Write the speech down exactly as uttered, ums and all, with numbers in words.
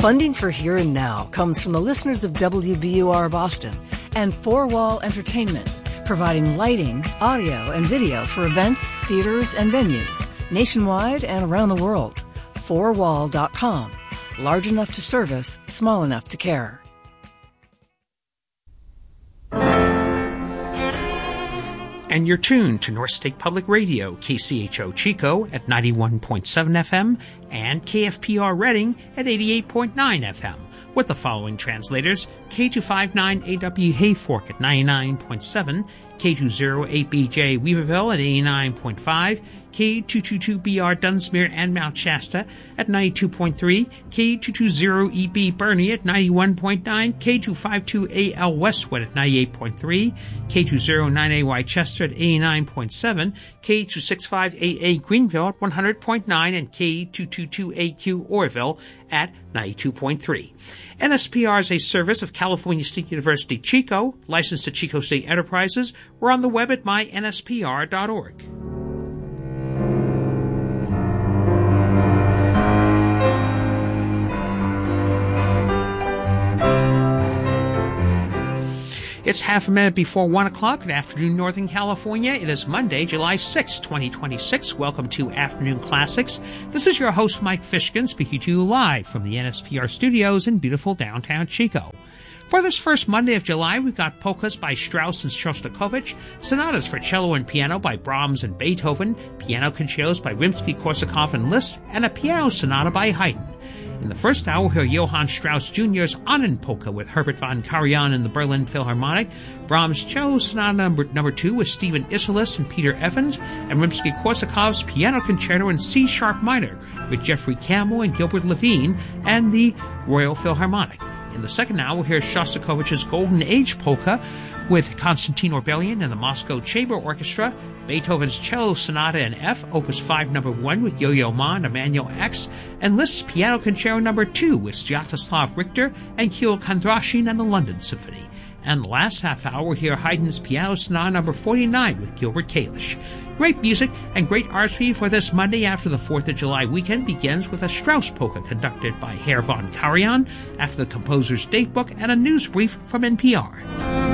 Funding for Here and Now comes from the listeners of W B U R Boston and Four Wall Entertainment, providing lighting, audio, and video for events, theaters, and venues nationwide and around the world. four wall dot com. Large enough to service, small enough to care. And you're tuned to North State Public Radio, K C H O Chico at ninety-one point seven F M and K F P R Reading at eighty-eight point nine F M. With the following translators: K two fifty-nine A W Hayfork at ninety-nine point seven, K two oh eight B J Weaverville at eighty-nine point five, K two twenty-two B R Dunsmuir and Mount Shasta at ninety-two point three, K two twenty E B Bernie at ninety-one point nine, K two fifty-two A L Westwood at ninety-eight point three, K two oh nine A Y Chester at eighty-nine point seven, K two sixty-five A A Greenville at one hundred point nine, and K two twenty-two A Q Orville at ninety-two point three. N S P R is a service of California State University Chico, licensed to Chico State Enterprises. We're on the web at my N S P R dot org. It's half a minute before one o'clock. Good afternoon, Northern California. It is Monday, July sixth, twenty twenty-six. Welcome to Afternoon Classics. This is your host, Mike Fishkin, speaking to you live from the N S P R studios in beautiful downtown Chico. For this first Monday of July, we've got polkas by Strauss and Shostakovich, sonatas for cello and piano by Brahms and Beethoven, piano concertos by Rimsky-Korsakov and Liszt, and a piano sonata by Haydn. In the first hour, we'll hear Johann Strauss Junior's Ahnen Polka with Herbert von Karajan and the Berlin Philharmonic, Brahms' Cello Sonata number, number two with Stephen Isserlis and Peter Evans, and Rimsky-Korsakov's Piano Concerto in C-sharp minor with Jeffrey Campbell and Gilbert Levine and the Royal Philharmonic. In the second hour, we'll hear Shostakovich's Golden Age Polka with Konstantin Orbelian and the Moscow Chamber Orchestra, Beethoven's Cello Sonata in F, Opus five number one with Yo-Yo Ma and Emmanuel X, and Liszt's Piano Concerto number two with Sviatoslav Richter and Kirill Kondrashin and the London Symphony. And the last half hour, we'll hear Haydn's Piano Sonata number forty-nine with Gilbert Kalish. Great music and great artistry for this Monday after the fourth of July weekend begins with a Strauss polka conducted by Herr von Karajan after the composer's date book and a news brief from N P R.